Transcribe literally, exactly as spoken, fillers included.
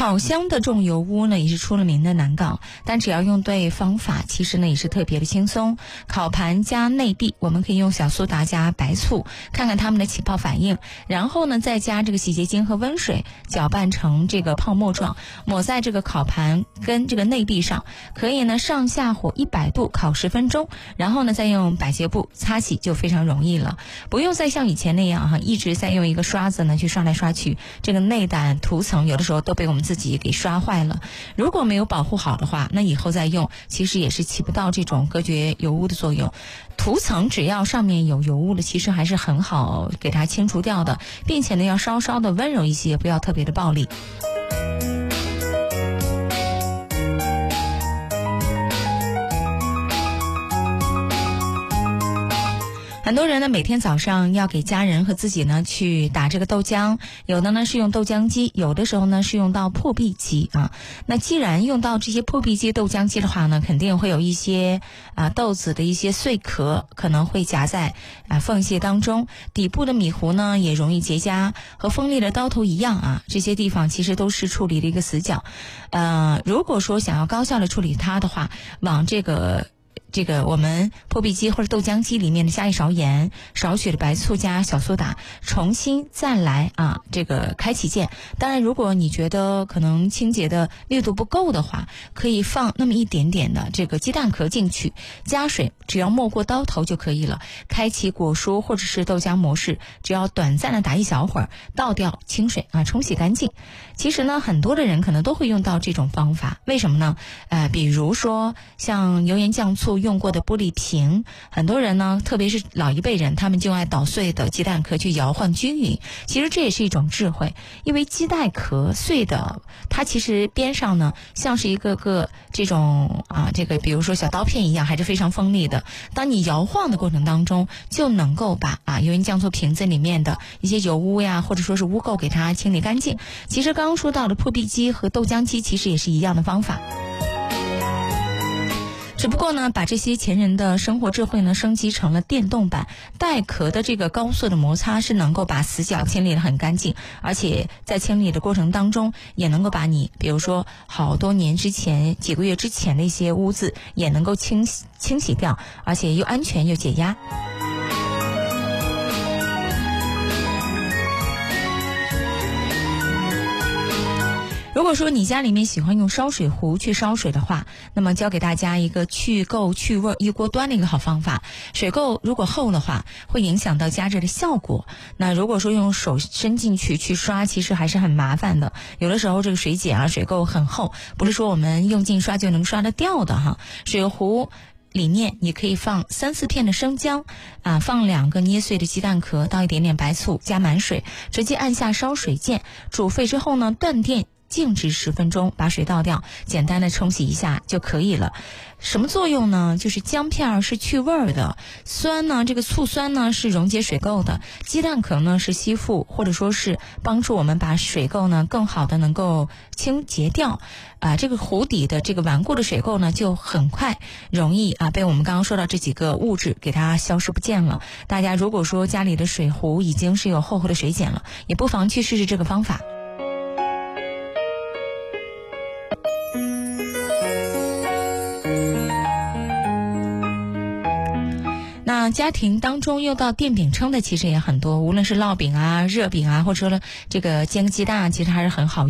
烤箱的重油污呢也是出了名的难搞，但只要用对方法，其实呢也是特别的轻松。烤盘加内壁，我们可以用小苏打加白醋，看看它们的起泡反应，然后呢再加这个洗洁精和温水，搅拌成这个泡沫状，抹在这个烤盘跟这个内壁上，可以呢上下火一百度烤十分钟，然后呢再用百洁布擦洗就非常容易了，不用再像以前那样哈，一直在用一个刷子呢去刷来刷去，这个内胆涂层有的时候都被我们自己给刷坏了。如果没有保护好的话，那以后再用其实也是起不到这种隔绝油污的作用。涂层只要上面有油污了，其实还是很好给它清除掉的，并且呢要稍稍的温柔一些，不要特别的暴力。很多人呢每天早上要给家人和自己呢去打这个豆浆，有的呢是用豆浆机，有的时候呢是用到破壁机啊。那既然用到这些破壁机、豆浆机的话呢，肯定会有一些啊豆子的一些碎壳可能会夹在啊缝隙当中，底部的米糊呢也容易结痂，和锋利的刀头一样啊，这些地方其实都是处理的一个死角。呃，如果说想要高效的处理它的话，往这个这个我们破壁机或者豆浆机里面加一勺盐，少许的白醋加小苏打，重新再来啊这个开启键。当然如果你觉得可能清洁的力度不够的话，可以放那么一点点的这个鸡蛋壳进去，加水，只要没过刀头就可以了。开启果蔬或者是豆浆模式，只要短暂的打一小会儿，倒掉清水啊冲洗干净。其实呢很多的人可能都会用到这种方法，为什么呢？呃比如说像油盐酱醋用过的玻璃瓶，很多人呢特别是老一辈人，他们就爱捣碎的鸡蛋壳去摇晃均匀，其实这也是一种智慧。因为鸡蛋壳碎的，它其实边上呢像是一个个这种啊这个比如说小刀片一样，还是非常锋利的，当你摇晃的过程当中，就能够把啊油盐酱醋瓶子里面的一些油污呀或者说是污垢给它清理干净。其实刚刚说到的破壁机和豆浆机其实也是一样的方法，只不过呢把这些前人的生活智慧呢升级成了电动版，带壳的这个高速的摩擦是能够把死角清理得很干净，而且在清理的过程当中也能够把你比如说好多年之前几个月之前的一些污渍也能够清洗清洗掉，而且又安全又解压。如果说你家里面喜欢用烧水壶去烧水的话，那么教给大家一个去垢去味一锅端的一个好方法。水垢如果厚的话，会影响到加热的效果。那如果说用手伸进去去刷，其实还是很麻烦的。有的时候这个水碱啊水垢很厚，不是说我们用劲刷就能刷得掉的哈。水壶里面你可以放三四片的生姜啊，放两个捏碎的鸡蛋壳，倒一点点白醋，加满水，直接按下烧水键，煮沸之后呢断电静置十分钟，把水倒掉，简单的冲洗一下就可以了。什么作用呢？就是姜片是去味儿的，酸呢，这个醋酸呢是溶解水垢的，鸡蛋壳呢是吸附或者说是帮助我们把水垢呢更好的能够清洁掉啊。这个壶底的这个顽固的水垢呢就很快容易啊被我们刚刚说到这几个物质给它消失不见了。大家如果说家里的水壶已经是有厚厚的水碱了，也不妨去试试这个方法。那家庭当中用到电饼铛的其实也很多，无论是烙饼啊、热饼啊，或者说这个煎个鸡蛋啊，其实还是很好用。